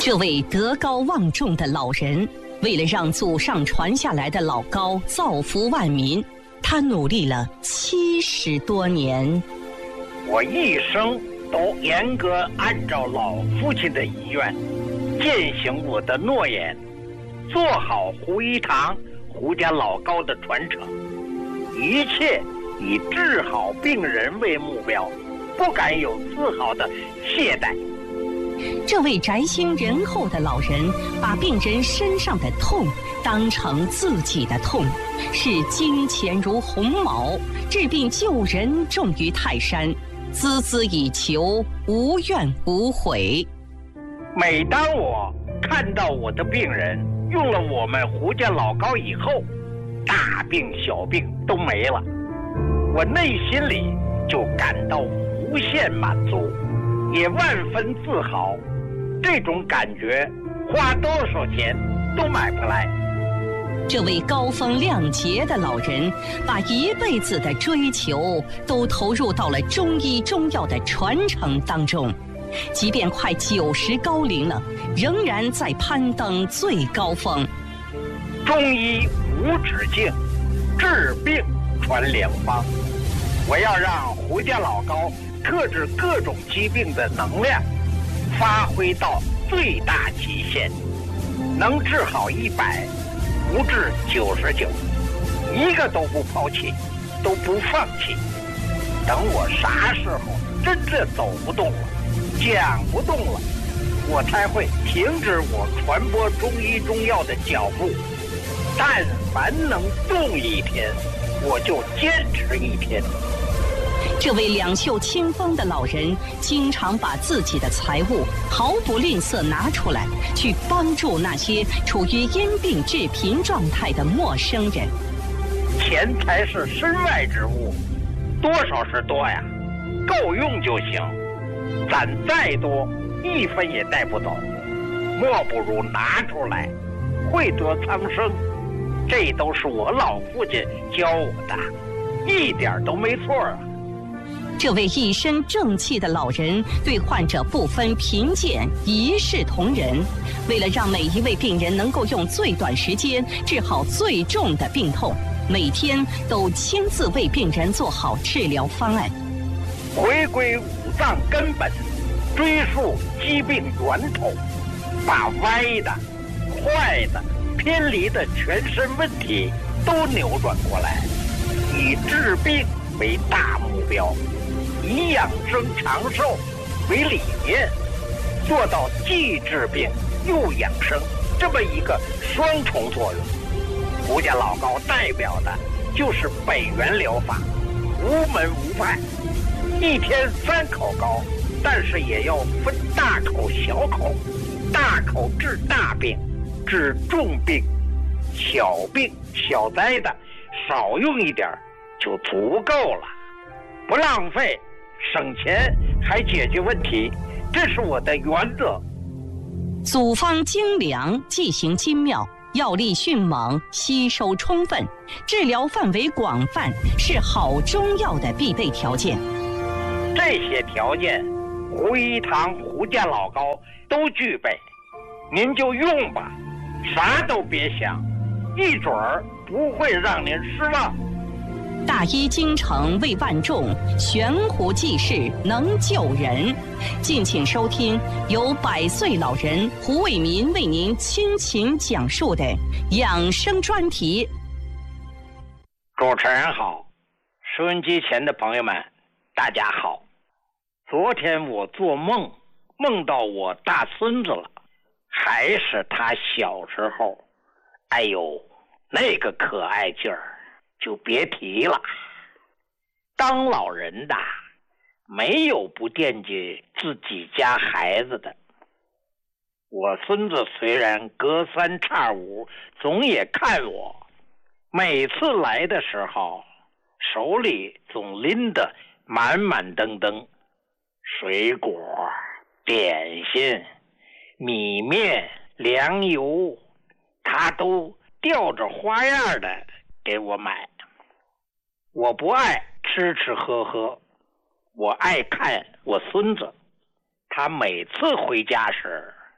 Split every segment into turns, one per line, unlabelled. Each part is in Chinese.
这位德高望重的老人，为了让祖上传下来的老高造福万民，他努力了70多年。
我一生都严格按照老父亲的遗愿，践行我的诺言，做好胡一堂胡家老高的传承，一切以治好病人为目标，不敢有丝毫的懈怠。
这位宅心仁厚的老人，把病人身上的痛当成自己的痛，视金钱如鸿毛，治病救人重于泰山，孜孜以求，无怨无悔。
每当我看到我的病人用了我们胡家老高以后，大病小病都没了，我内心里就感到无限满足，也万分自豪。这种感觉花多少钱都买不来。
这位高风亮节的老人，把一辈子的追求都投入到了中医中药的传承当中，即便快90高龄了，仍然在攀登最高峰。
中医无止境，治病传良方。我要让胡家老高克制各种疾病的能量发挥到最大极限，能治好100，不治99，一个都不抛弃，都不放弃。等我啥时候真正走不动了，讲不动了，我才会停止我传播中医中药的脚步。但凡能动一天，我就坚持1天。
这位两袖清风的老人，经常把自己的财物毫不吝啬拿出来，去帮助那些处于因病致贫状态的陌生人。
钱财是身外之物，多少是多呀，够用就行。攒再多，1分也带不走，莫不如拿出来，惠泽苍生。这都是我老父亲教我的，一点都没错啊。
这位一身正气的老人对患者不分贫贱，一视同仁。为了让每一位病人能够用最短时间治好最重的病痛，每天都亲自为病人做好治疗方案。
回归五脏根本，追溯疾病源头，把歪的、坏的、偏离的全身问题都扭转过来，以治病为大目标，以养生长寿为理念，做到既治病又养生这么一个双重作用。胡家老高代表的就是北元疗法，无门无派，一天3口高，但是也要分大口小口，大口治大病，治重病，小病小灾的少用一点就足够了，不浪费，省钱还解决问题，这是我的原则。
组方精良，剂型精妙，药力迅猛，吸收充分，治疗范围广泛，是好中药的必备条件。
这些条件，胡一堂胡家老高都具备，您就用吧，啥都别想，一准儿不会让您失望。
大医精诚为万众，悬壶济世能救人。敬请收听由100岁老人胡卫民为您倾情讲述的养生专题。
主持人好，收音机前的朋友们大家好。昨天我做梦，梦到我大孙子了，还是他小时候，哎呦，那个可爱劲儿就别提了。当老人的没有不惦记自己家孩子的。我孙子虽然隔3差5总也看我，每次来的时候手里总拎得满满登登，水果、点心、米面、粮油，他都吊着花样的给我买。我不爱吃吃喝喝，我爱看我孙子，他每次回家时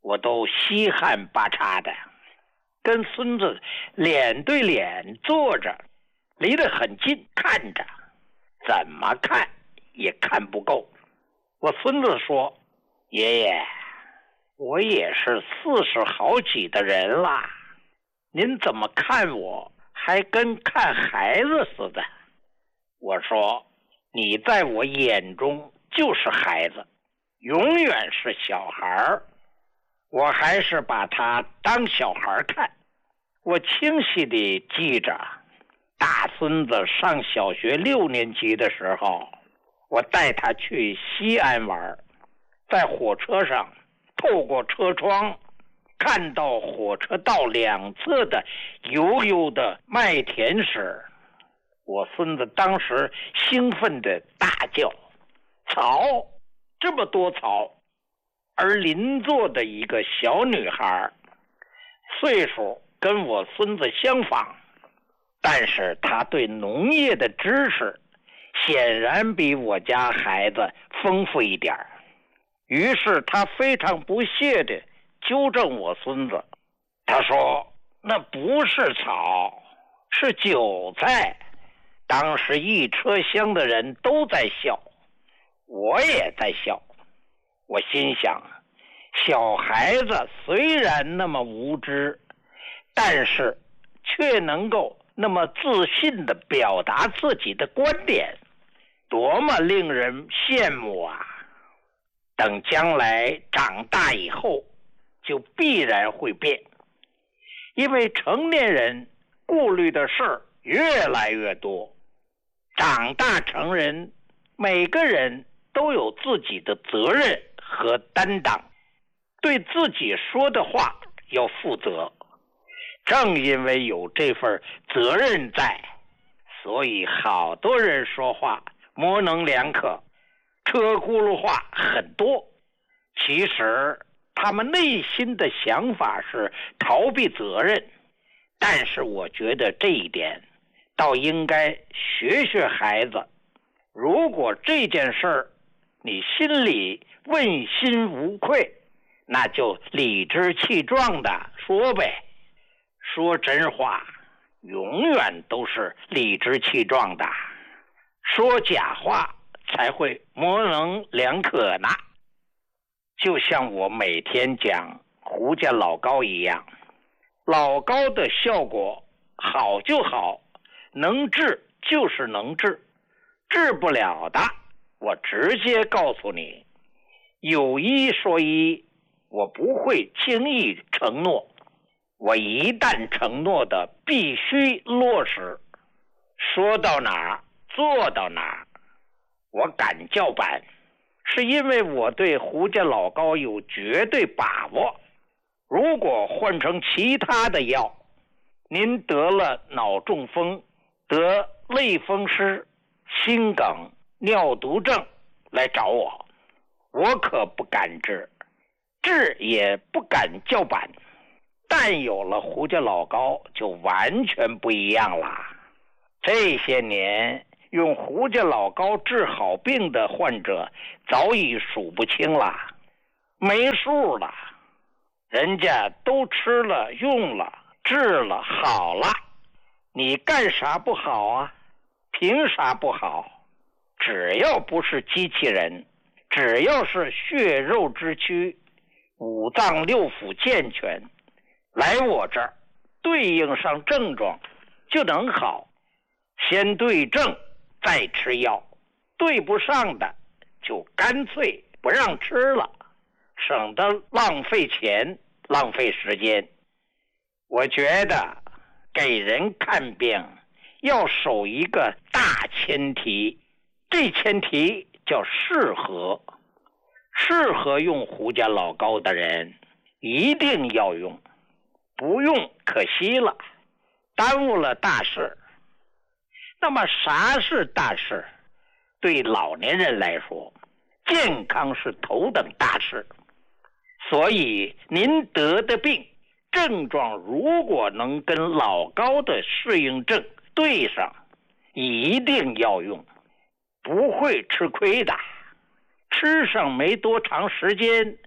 我都稀罕巴叉的，跟孙子脸对脸坐着，离得很近看着，怎么看也看不够。我孙子说：“爷爷，我也是40好几的人啦，您怎么看我还跟看孩子似的？”我说：“你在我眼中就是孩子，永远是小孩儿。我还是把他当小孩看。”我清晰地记着，大孙子上小学6年级的时候，我带他去西安玩，在火车上透过车窗看到火车道两侧的油油的麦田时，我孙子当时兴奋地大叫：“草，这么多草！”而邻座的一个小女孩，岁数跟我孙子相仿，但是她对农业的知识显然比我家孩子丰富一点。于是她非常不屑地纠正我孙子，她说：“那不是草，是韭菜。”当时一车厢的人都在笑，我也在笑。我心想，小孩子虽然那么无知，但是却能够那么自信地表达自己的观点，多么令人羡慕啊！等将来长大以后，就必然会变，因为成年人顾虑的事儿越来越多。长大成人，每个人都有自己的责任和担当，对自己说的话要负责。正因为有这份责任在，所以好多人说话模棱两可，车轱辘话很多。其实他们内心的想法是逃避责任，但是我觉得这一点倒应该学学孩子。如果这件事儿你心里问心无愧，那就理直气壮的说呗。说真话永远都是理直气壮的，说假话才会模棱两可呢。就像我每天讲胡家老高一样，老高的效果好就好，能治就是能治，治不了的我直接告诉你，有一说一，我不会轻易承诺，我一旦承诺的必须落实，说到哪儿做到哪儿。我敢叫板，是因为我对胡家老高有绝对把握。如果换成其他的药，您得了脑中风、得类风湿、心梗、尿毒症来找我，我可不敢治，治也不敢叫板。但有了胡家老高就完全不一样了。这些年用胡家老高治好病的患者早已数不清了，没数了。人家都吃了用了治了好了，你干啥不好啊？凭啥不好？只要不是机器人，只要是血肉之躯，五脏六腑健全，来我这儿对应上症状就能好。先对症再吃药，对不上的就干脆不让吃了，省得浪费钱浪费时间。我觉得给人看病要守一个大前提，这前提叫适合。适合用胡家老高的人一定要用，不用可惜了，耽误了大事。那么啥是大事？对老年人来说，健康是头等大事。所以您得的病症状如果能跟老高的适应症对上，一定要用，不会吃亏的。吃上没多长时间，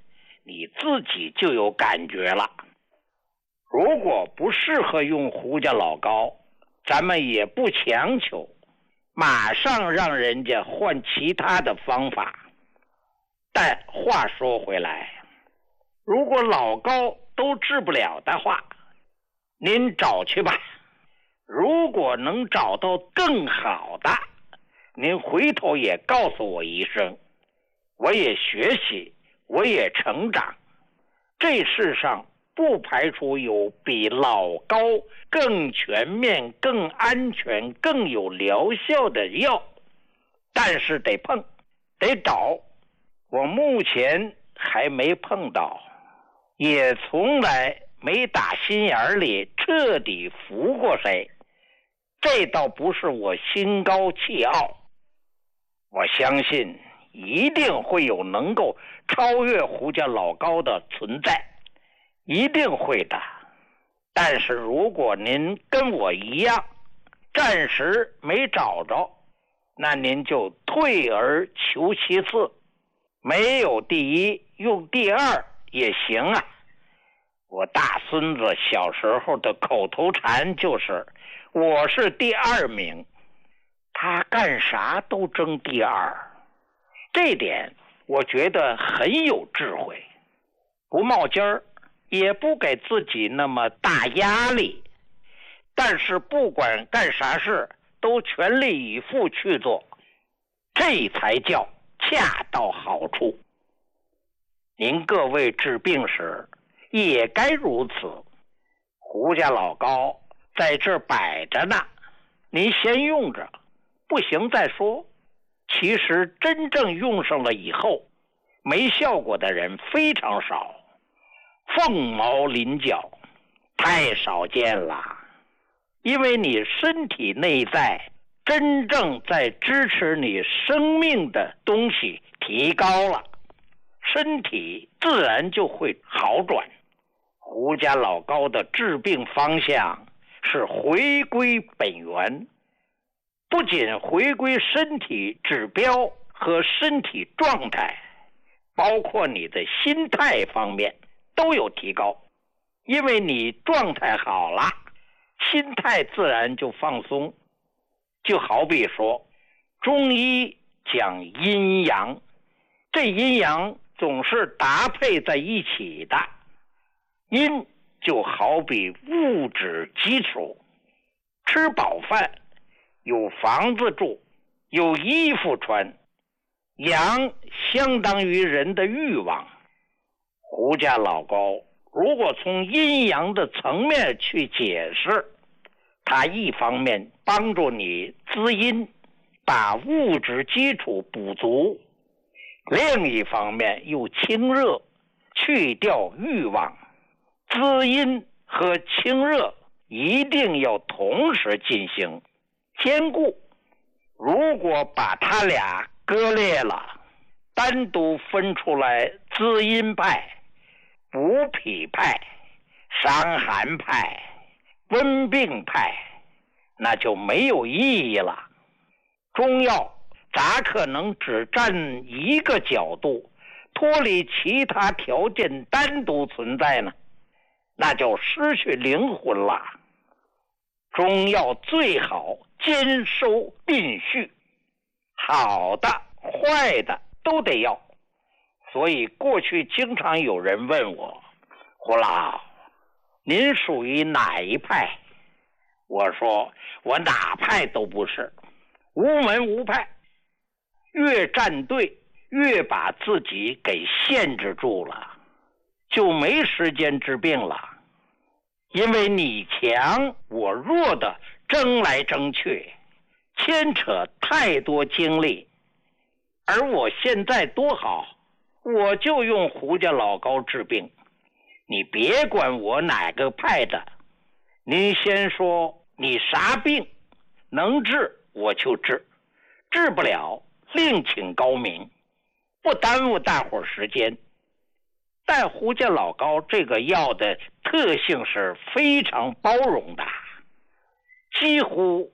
你自己就有感觉了。如果不适合用胡家老膏，咱们也不强求，马上让人家换其他的方法。但话说回来，如果老膏都治不了的话，您找去吧。如果能找到更好的，您回头也告诉我一声，我也学习，我也成长。这世上不排除有比老膏更全面、更安全、更有疗效的药，但是得碰，得找。我目前还没碰到，也从来没打心眼里彻底服过谁。这倒不是我心高气傲，我相信一定会有能够超越胡家老膏的存在，一定会的。但是如果您跟我一样，暂时没找着，那您就退而求其次，没有第一，用第二也行啊。我大孙子小时候的口头禅就是我是第二名，他干啥都争第二，这点我觉得很有智慧，不冒尖儿，也不给自己那么大压力，但是不管干啥事都全力以赴去做，这才叫恰到好处。您各位治病时也该如此，胡家老膏在这摆着呢，您先用着，不行再说。其实真正用上了以后，没效果的人非常少，凤毛麟角，太少见了。因为你身体内在真正在支持你生命的东西提高了，身体自然就会好转。胡家老膏的治病方向是回归本源，不仅回归身体指标和身体状态，包括你的心态方面都有提高。因为你状态好了，心态自然就放松。就好比说中医讲阴阳，这阴阳总是搭配在一起的。阴就好比物质基础，吃饱饭，有房子住，有衣服穿。阳相当于人的欲望。胡家老膏如果从阴阳的层面去解释，它一方面帮助你滋阴，把物质基础补足，另一方面又清热，去掉欲望。滋阴和清热一定要同时进行，兼顾。如果把它俩割裂了，单独分出来滋阴派、补脾派、伤寒派、温病派，那就没有意义了。中药咋可能只占一个角度，脱离其他条件单独存在呢？那就失去灵魂了。中药最好兼收并蓄，好的坏的都得要。所以过去经常有人问我，胡老，您属于哪一派？我说我哪派都不是，无门无派。越站队越把自己给限制住了，就没时间治病了。因为你强我弱的争来争去，牵扯太多精力。而我现在多好，我就用胡家老膏治病，你别管我哪个派的，您先说你啥病能治我就治，治不了另请高明，不耽误大伙时间。但胡家老膏这个药的特性是非常包容的，几乎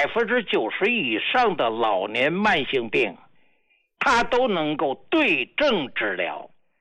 90%以上的老年慢性病它都能够对症治疗，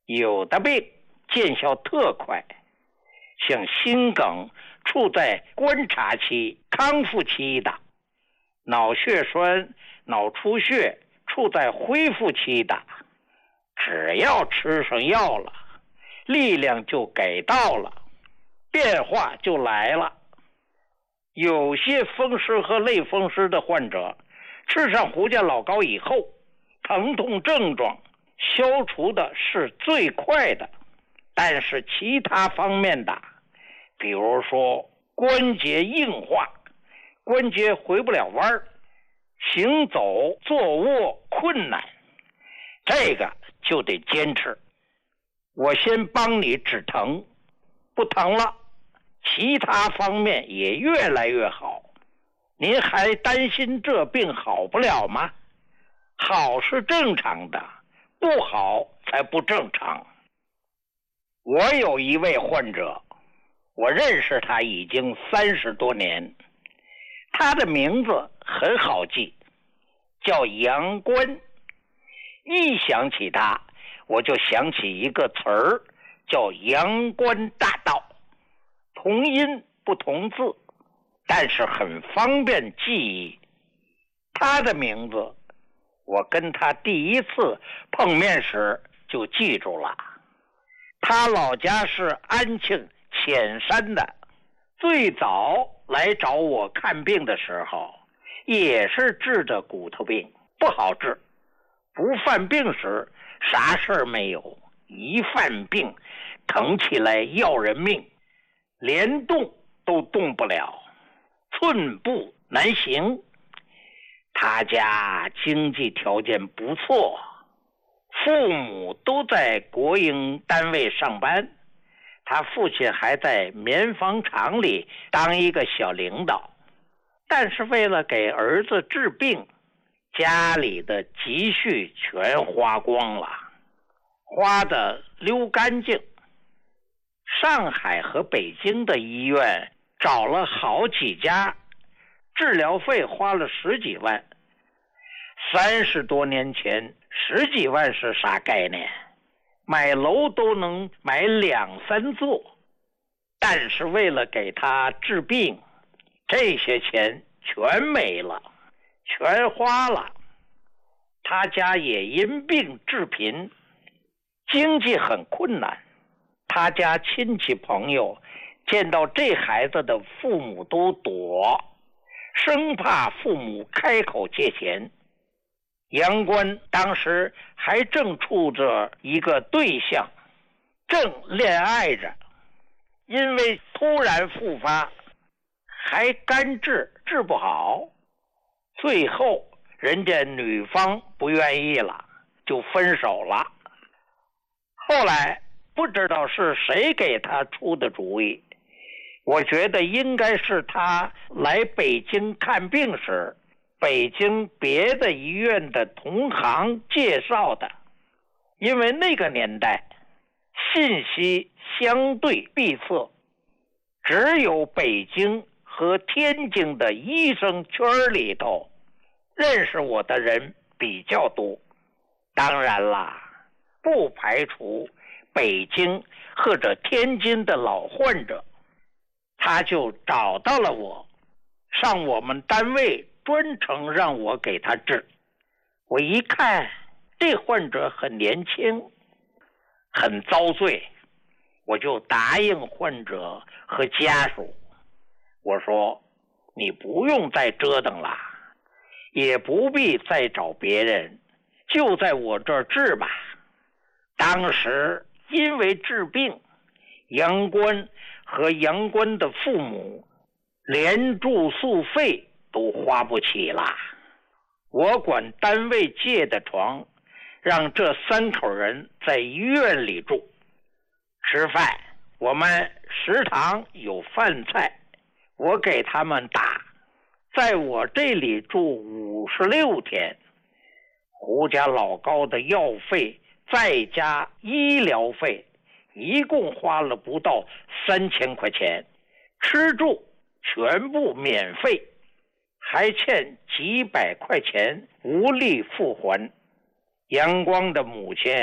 有的病见效特快，像心梗处在观察期、康复期的，脑血栓、脑出血处在恢复期的，只要吃上药了，力量就给到了，变化就来了。有些风湿和类风湿的患者吃上胡家老膏以后，疼痛症状消除的是最快的，但是其他方面的，比如说关节硬化，关节回不了弯儿，行走坐卧困难，这个就得坚持。我先帮你止疼，不疼了，其他方面也越来越好。您还担心这病好不了吗？好是正常的，不好才不正常。我有一位患者，我认识他已经30多年，他的名字很好记，叫杨官。一想起他，我就想起一个词儿，叫阳关大道。同音不同字，但是很方便记忆。他的名字我跟他第一次碰面时就记住了。他老家是安庆潜山的，最早来找我看病的时候也是治的骨头病，不好治。不犯病时啥事儿没有，一犯病疼起来要人命，连动都动不了，寸步难行。他家经济条件不错，父母都在国营单位上班，他父亲还在棉纺厂里当一个小领导。但是为了给儿子治病，家里的积蓄全花光了，花得溜干净。上海和北京的医院找了好几家，治疗费花了10几万。30多年前10几万是啥概念？买楼都能买2、3座。但是为了给他治病，这些钱全没了，全花了。他家也因病致贫，经济很困难。他家亲戚朋友见到这孩子的父母都躲，生怕父母开口借钱。杨官当时还正处着一个对象，正恋爱着，因为突然复发，还干治治不好，最后人家女方不愿意了，就分手了。后来不知道是谁给他出的主意，我觉得应该是他来北京看病时，北京别的医院的同行介绍的。因为那个年代信息相对闭塞，只有北京和天津的医生圈里头认识我的人比较多。当然啦，不排除北京或者天津的老患者。他就找到了我，上我们单位专程让我给他治。我一看这患者很年轻，很遭罪，我就答应患者和家属，我说你不用再折腾了，也不必再找别人，就在我这儿治吧。当时因为治病，杨官和杨官的父母连住宿费都花不起了。我管单位借的床，让这3口人在医院里住。吃饭，我们食堂有饭菜，我给他们打。在我这里住56天，胡家老高的药费再加医疗费，一共花了不到3000块钱，吃住全部免费，还欠几百块钱无力付还。杨光的母亲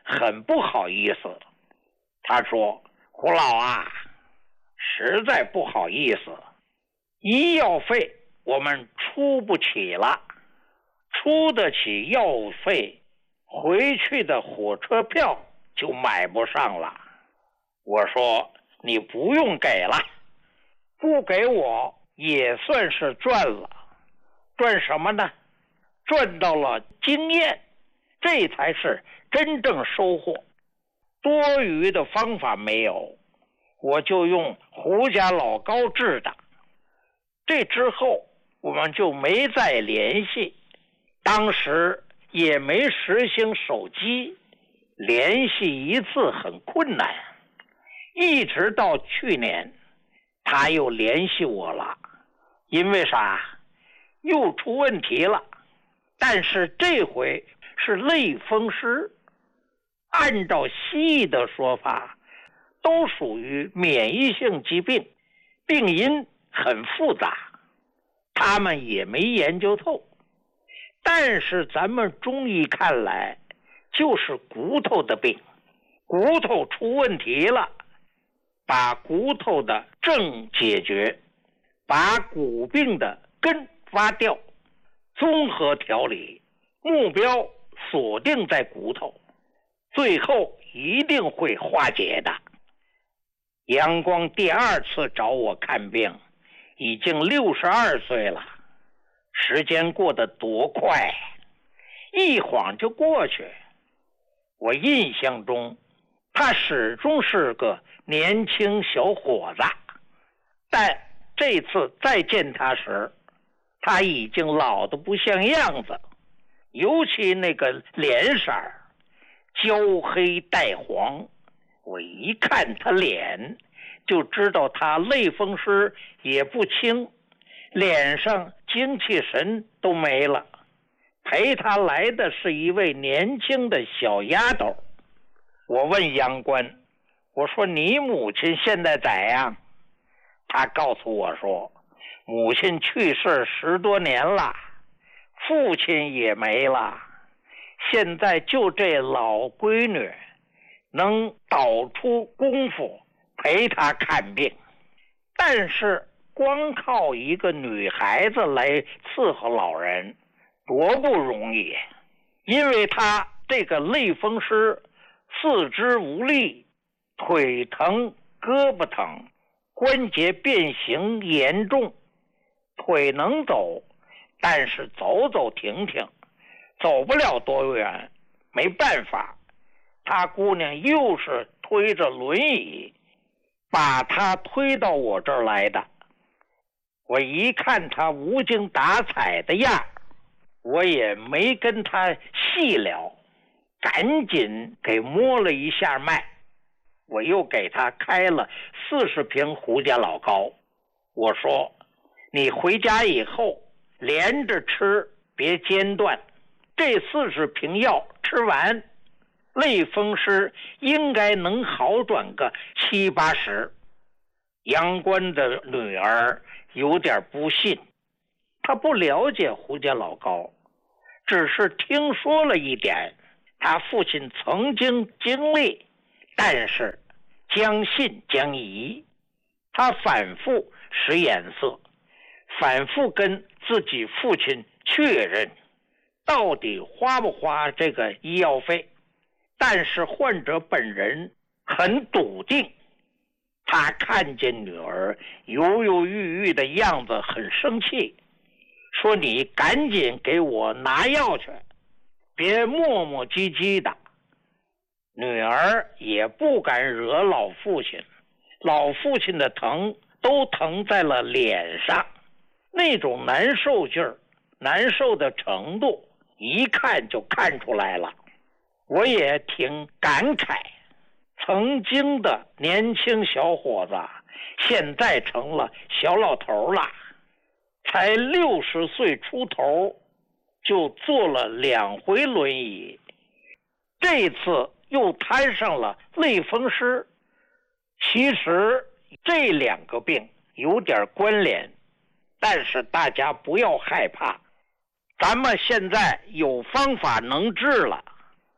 很不好意思。他说：“胡老啊，实在不好意思，医药费我们出不起了，出得起药费，回去的火车票就买不上了。”我说：“你不用给了，不给我也算是赚了。赚什么呢？赚到了经验，这才是真正收获。多余的方法没有，我就用胡家老高治的。这之后我们就没再联系，当时也没实行手机，联系一次很困难。一直到去年，他又联系我了，因为啥？又出问题了。但是这回是类风湿，按照西医的说法，都属于免疫性疾病，病因很复杂，他们也没研究透。但是咱们中医看来，就是骨头的病，骨头出问题了，把骨头的症解决，把骨病的根挖掉，综合调理，目标锁定在骨头，最后一定会化解的。杨光第二次找我看病，已经62岁了，时间过得多快，一晃就过去。我印象中，他始终是个年轻小伙子，但这次再见他时，他已经老得不像样子，尤其那个脸色焦黑带黄，我一看他脸就知道他类风湿也不轻，脸上精气神都没了。陪他来的是一位年轻的小丫头。我问杨官，我说你母亲现在咋样？他告诉我说，母亲去世10多年了，父亲也没了，现在就这老闺女能倒出功夫陪她看病。但是光靠一个女孩子来伺候老人多不容易，因为她这个类风湿，四肢无力，腿疼胳膊疼，关节变形严重，腿能走，但是走走停停，走不了多远，没办法，她姑娘又是推着轮椅把她推到我这儿来的。我一看她无精打采的样，我也没跟她细聊，赶紧给摸了一下脉。我又给她开了40瓶胡家老膏。我说，你回家以后连着吃，别间断，这40瓶药吃完，类风湿应该能好转个70、80。杨官的女儿有点不信，她不了解胡家老膏，只是听说了一点，他父亲曾经经历，但是将信将疑。他反复使眼色，反复跟自己父亲确认到底花不花这个医药费。但是患者本人很笃定，他看见女儿犹犹豫豫的样子很生气，说你赶紧给我拿药去，别磨磨唧唧的。女儿也不敢惹老父亲，老父亲的疼都疼在了脸上，那种难受劲儿，难受的程度一看就看出来了。我也挺感慨，曾经的年轻小伙子现在成了小老头了，才60岁出头就坐了2回轮椅，这次又摊上了类风湿。其实这2个病有点关联，但是大家不要害怕，咱们现在有方法能治了。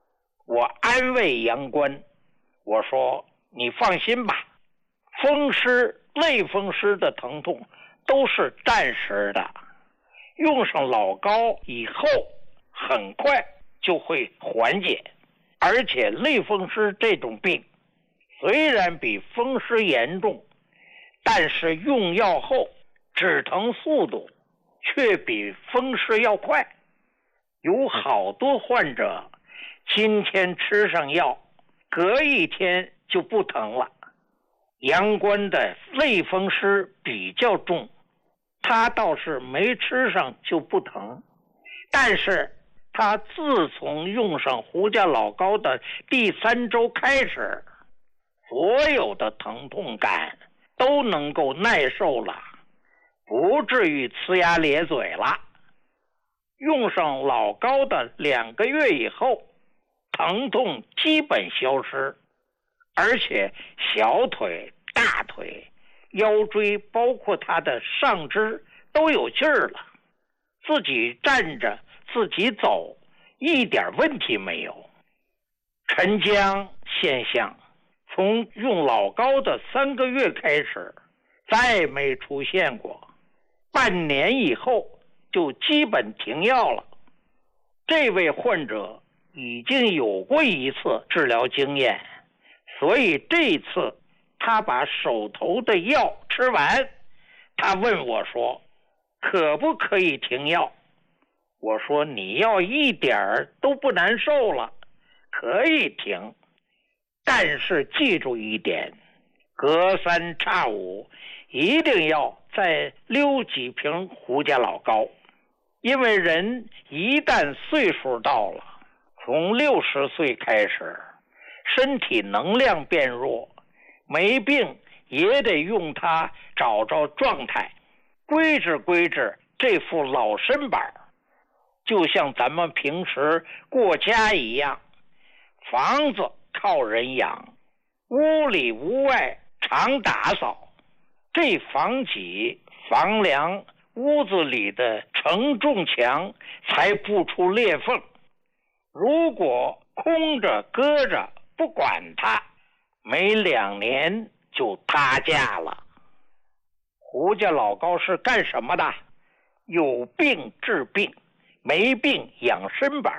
我安慰杨官，我说你放心吧，风湿、类风湿的疼痛都是暂时的，用上老膏以后很快就会缓解。而且类风湿这种病虽然比风湿严重，但是用药后止疼速度却比风湿要快。有好多患者今天吃上药，隔一天就不疼了。杨官的类风湿比较重，他倒是没吃上就不疼，但是他自从用上胡家老膏的第3周开始，所有的疼痛感都能够耐受了，不至于呲牙咧嘴了。用上老膏的2个月以后，疼痛基本消失，而且小腿、大腿、腰椎，包括他的上肢都有劲儿了，自己站着自己走一点问题没有。沉僵现象从用老膏的3个月开始再没出现过，半年以后就基本停药了。这位患者已经有过一次治疗经验，所以这次他把手头的药吃完，他问我说可不可以停药。我说你要一点都不难受了，可以停，但是记住一点，隔3差5一定要再溜几瓶胡家老膏。因为人一旦岁数到了，从60岁开始，身体能量变弱，没病也得用它找着状态，归置这副老身板，就像咱们平时过家一样，房子靠人养，屋里屋外常打扫，这房脊、房梁、屋子里的承重墙才不出裂缝。如果空着搁着不管它，没2年就塌架了。胡家老膏是干什么的？有病治病，没病养身板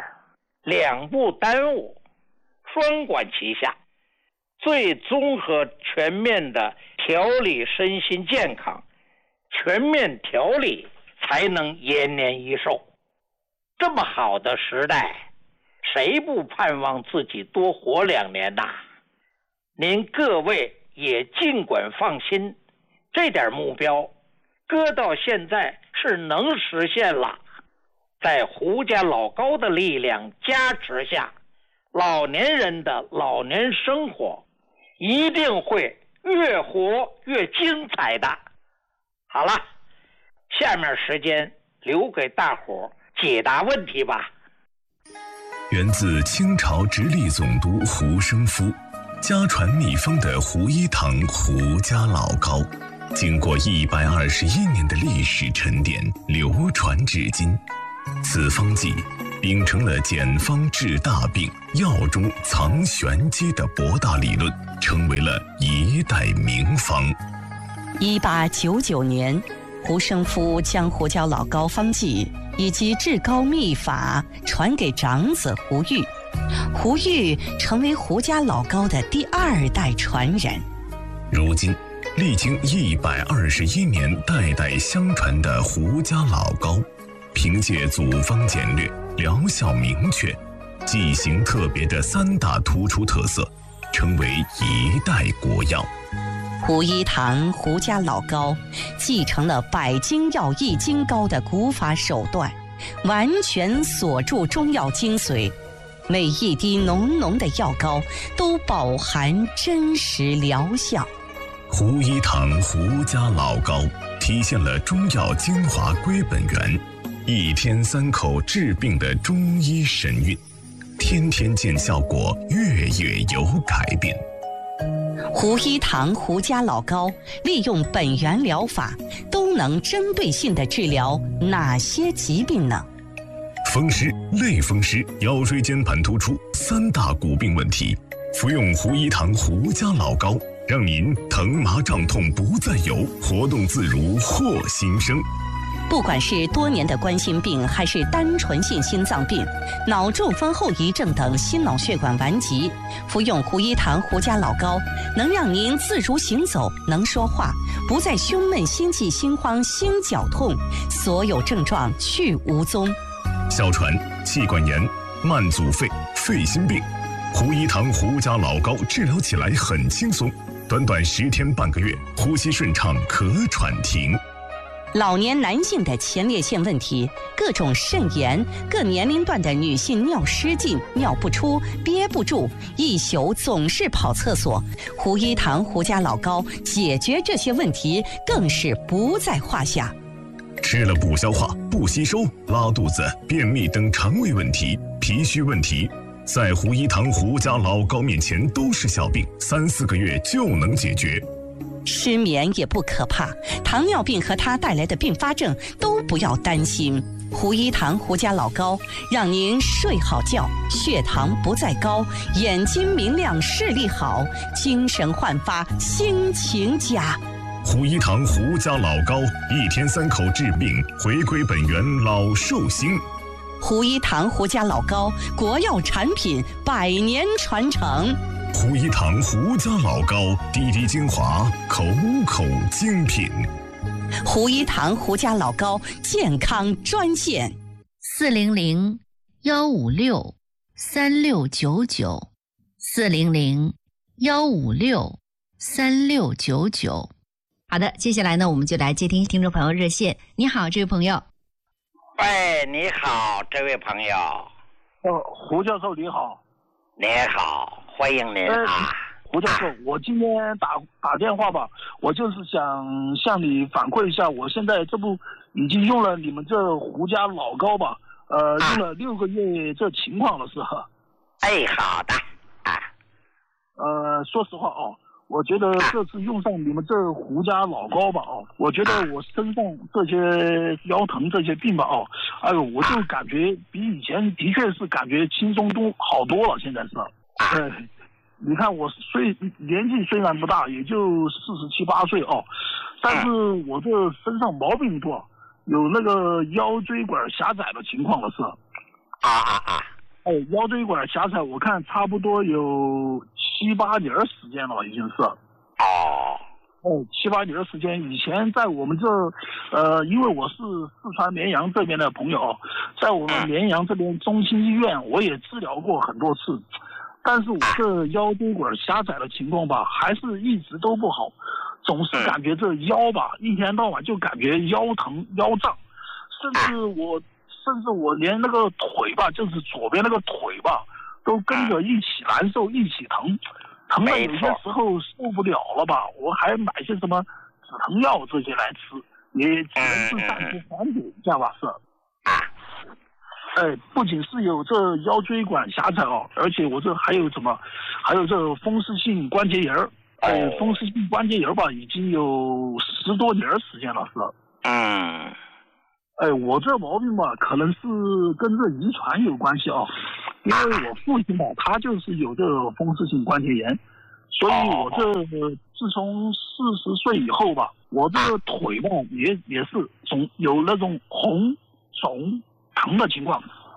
，2不耽误，双管齐下，最综合全面的调理身心健康，全面调理才能延年益寿。这么好的时代，谁不盼望自己多活2年呐？您各位也尽管放心，这点目标搁到现在是能实现了。在胡家老膏的力量加持下，老年人的老年生活一定会越活越精彩的。好了，下面时间留给大伙解答问题吧。
源自清朝直隶总督胡生夫，家传秘方的胡一堂胡家老膏，经过121年的历史沉淀，流传至今。此方剂秉承了简方治大病、药中藏玄机的博大理论，成为了一代名方。
1899年，胡生夫将胡椒老膏方剂以及治膏秘法传给长子胡玉，胡玉成为胡家老膏的第2代传人。
如今历经121年代代相传的胡家老膏，凭借组方简略、疗效明确、剂型特别的3大突出特色，成为一代国药。
胡一堂胡家老膏继承了百精药易筋膏的古法手段，完全锁住中药精髓，每一滴浓浓的药膏都饱含真实疗效。
胡一堂胡家老膏体现了中药精华归本源，1天3口治病的中医神韵，天天见效果，月月有改变。
胡一堂胡家老膏利用本源疗法，都能针对性地治疗哪些疾病呢？
风湿、类风湿、腰椎间盘突出3大骨病问题。服用胡一堂胡家老膏，让您疼麻胀痛不再有，活动自如获新生。
不管是多年的冠心病，还是单纯性心脏病、脑中风后遗症等心脑血管顽疾，服用胡一堂胡家老膏，能让您自如行走，能说话，不再胸闷、心悸、心慌、心绞痛，所有症状去无踪。
哮喘、气管炎、慢阻肺、肺心病，胡一堂胡家老膏治疗起来很轻松，短短10天半个月，呼吸顺畅，咳喘停。
老年男性的前列腺问题，各种肾炎，各年龄段的女性尿失禁、尿不出、憋不住，一宿总是跑厕所，胡一堂胡家老膏解决这些问题更是不在话下。
吃了不消化、不吸收、拉肚子、便秘等肠胃问题、脾虚问题，在胡一堂胡家老膏面前都是小病，3、4个月就能解决。
失眠也不可怕，糖尿病和它带来的并发症都不要担心。胡一堂胡家老膏让您睡好觉，血糖不再高，眼睛明亮，视力好，精神焕发，心情佳。
胡一堂胡家老膏，1天3口治病，回归本源，老寿星。
胡一堂胡家老膏，国药产品，100年传承。
胡一堂胡家老膏，滴滴精华，口口精品。
胡一堂胡家老膏健康专线
400-156-3699，400-156-3699。好的，接下来呢，我们就来接听听众朋友热线。你好，这位朋友。
喂，你好，这位朋友。
胡教授你好。
你好，欢迎您啊。
胡教授，我今天打电话吧，我就是想向你反馈一下，我现在这不已经用了你们这胡家老膏吧，用了6个月这情况了是吧？
哎，好的。
说实话我觉得这次用上你们这胡家老膏吧我觉得我身上这些腰疼这些病吧哎呦，我就感觉比以前的确是感觉轻松都好多了，现在是。你看我年纪虽然不大，也就47、8岁但是我这身上毛病多，有那个腰椎管狭窄的情况了是。腰椎管狭窄，我看差不多有7、8年时间了，已经是。7、8年时间。以前在我们这，因为我是四川绵阳这边的朋友，在我们绵阳这边中心医院，我也治疗过很多次，但是我这腰椎管狭窄的情况吧，还是一直都不好，总是感觉这腰吧，一天到晚就感觉腰疼、腰胀，甚至我连那个腿吧，就是左边那个腿吧，都跟着一起难受，一起疼，疼的有些时候受不了了吧，我还买些什么止疼药这些来吃，也只能是暂时缓解一下吧，是。不仅是有这腰椎管狭窄而且我这还有这风湿性关节炎风湿性关节炎吧，已经有10多年时间了，是。我这毛病吧，可能是跟这遗传有关系因为我父亲吧，他就是有这个风湿性关节炎，所以我这自从40岁以后吧，我这个腿吧也是有那种红肿疼的情况，